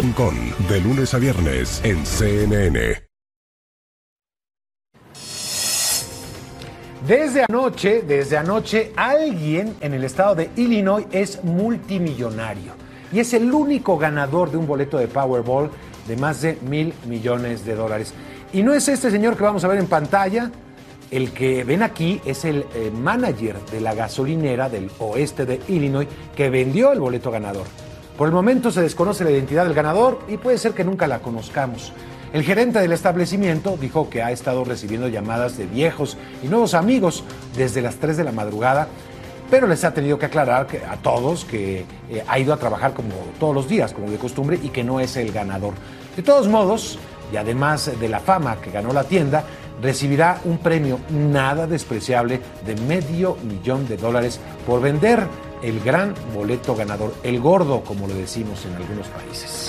Rincón, de lunes a viernes en CNN. Desde anoche, alguien en el estado de Illinois es multimillonario y es el único ganador de un boleto de Powerball de más de $1,000 millones. Y no es este señor que vamos a ver en pantalla. El que ven aquí es el manager de la gasolinera del oeste de Illinois que vendió el boleto ganador. Por el momento se desconoce la identidad del ganador y puede ser que nunca la conozcamos. El gerente del establecimiento dijo que ha estado recibiendo llamadas de viejos y nuevos amigos desde las 3 de la madrugada, pero les ha tenido que aclarar a todos que ha ido a trabajar como todos los días, como de costumbre, y que no es el ganador. De todos modos, y además de la fama que ganó la tienda, recibirá un premio nada despreciable de $500,000 por vender el gran boleto ganador, el gordo, como lo decimos en algunos países.